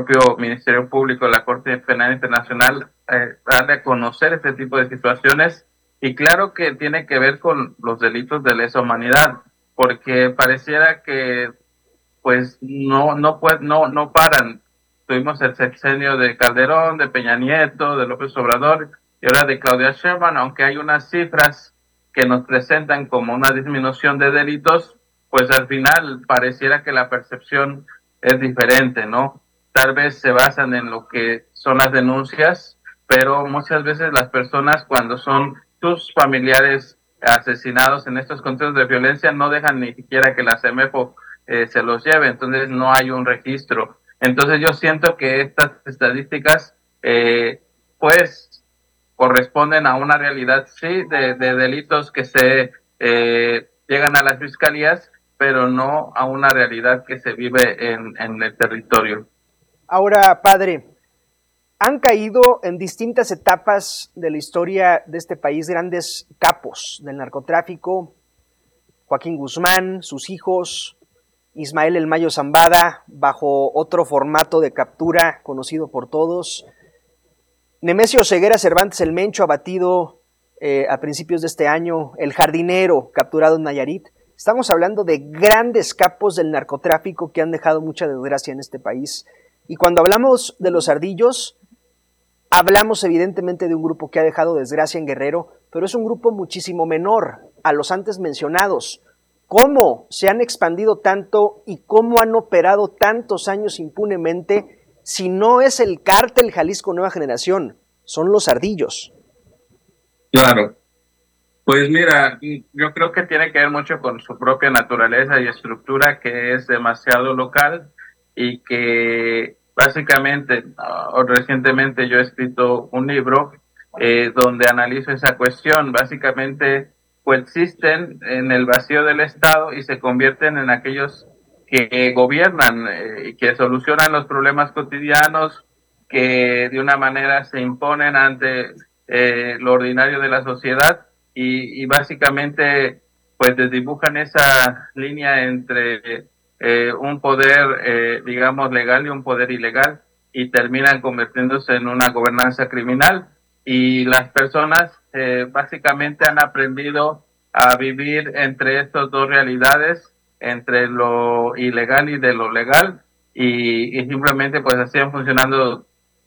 propio Ministerio Público, la Corte Penal Internacional, darle a conocer este tipo de situaciones. Y claro que tiene que ver con los delitos de lesa humanidad, porque pareciera que pues no paran. Tuvimos el sexenio de Calderón, de Peña Nieto, de López Obrador y ahora de Claudia Sheinbaum, aunque hay unas cifras que nos presentan como una disminución de delitos, pues al final pareciera que la percepción es diferente, ¿no? Tal vez se basan en lo que son las denuncias, pero muchas veces las personas, cuando son sus familiares asesinados en estos contextos de violencia, no dejan ni siquiera que la CEMEFO se los lleve, entonces no hay un registro. Entonces yo siento que estas estadísticas pues corresponden a una realidad, sí, de delitos que se llegan a las fiscalías, pero no a una realidad que se vive en el territorio. Ahora, padre, han caído en distintas etapas de la historia de este país grandes capos del narcotráfico: Joaquín Guzmán, sus hijos, Ismael El Mayo Zambada, bajo otro formato de captura conocido por todos, Nemesio Ceguera Cervantes El Mencho, abatido a principios de este año, El Jardinero, capturado en Nayarit. Estamos hablando de grandes capos del narcotráfico que han dejado mucha desgracia en este país. Y cuando hablamos de los ardillos, hablamos evidentemente de un grupo que ha dejado desgracia en Guerrero, pero es un grupo muchísimo menor a los antes mencionados. ¿Cómo se han expandido tanto y cómo han operado tantos años impunemente si no es el cártel Jalisco Nueva Generación? Son los ardillos. Claro. Pues mira, yo creo que tiene que ver mucho con su propia naturaleza y estructura, que es demasiado local y que básicamente, recientemente yo he escrito un libro donde analizo esa cuestión. Básicamente coexisten en el vacío del Estado y se convierten en aquellos que gobiernan y que solucionan los problemas cotidianos, que de una manera se imponen ante lo ordinario de la sociedad y básicamente pues desdibujan esa línea entre un poder digamos legal y un poder ilegal y terminan convirtiéndose en una gobernanza criminal, y las personas básicamente han aprendido a vivir entre estas dos realidades, entre lo ilegal y de lo legal, y simplemente pues así han funcionando.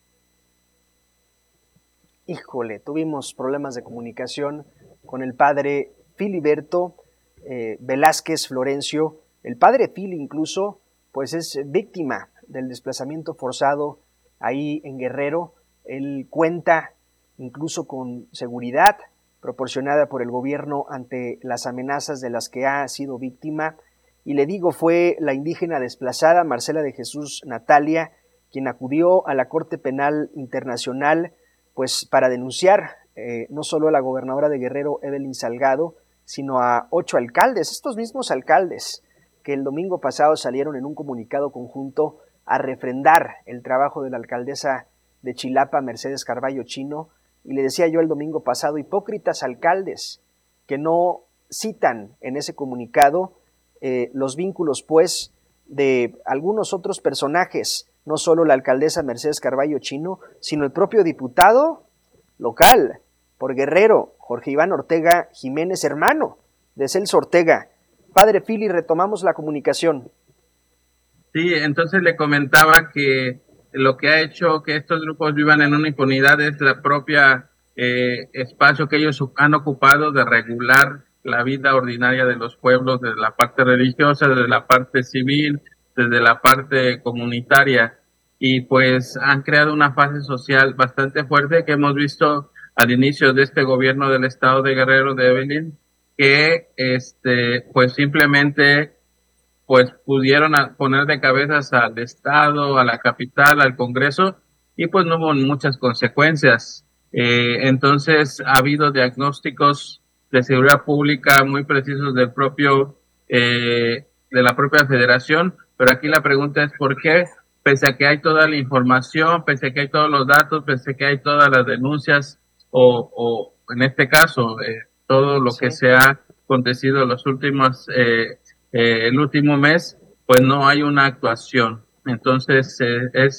Híjole, tuvimos problemas de comunicación con el padre Filiberto Velázquez Florencio. El padre Fili incluso pues es víctima del desplazamiento forzado ahí en Guerrero. Él cuenta incluso con seguridad proporcionada por el gobierno ante las amenazas de las que ha sido víctima. Y le digo, fue la indígena desplazada Marcela de Jesús Natalia quien acudió a la Corte Penal Internacional pues para denunciar no solo a la gobernadora de Guerrero, Evelyn Salgado, sino a 8 alcaldes, estos mismos alcaldes que el domingo pasado salieron en un comunicado conjunto a refrendar el trabajo de la alcaldesa de Chilapa, Mercedes Carballo Chino. Y le decía yo el domingo pasado, hipócritas alcaldes que no citan en ese comunicado los vínculos pues de algunos otros personajes, no solo la alcaldesa Mercedes Carballo Chino, sino el propio diputado local por Guerrero, Jorge Iván Ortega Jiménez, hermano de Celso Ortega. Padre Fili, retomamos la comunicación. Sí, entonces le comentaba que lo que ha hecho que estos grupos vivan en una impunidad es la propia espacio que ellos han ocupado de regular la vida ordinaria de los pueblos, desde la parte religiosa, desde la parte civil, desde la parte comunitaria, y pues han creado una fase social bastante fuerte que hemos visto al inicio de este gobierno del estado de Guerrero de Evelyn, que pues simplemente pues pudieron poner de cabezas al estado, a la capital, al Congreso, y pues no hubo muchas consecuencias. Entonces ha habido diagnósticos de seguridad pública muy precisos del propio de la propia federación, pero aquí la pregunta es ¿por qué? Pese a que hay toda la información, pese a que hay todos los datos, pese a que hay todas las denuncias, o en este caso, todo lo que se ha acontecido en los últimos, el último mes, pues no hay una actuación. Entonces, es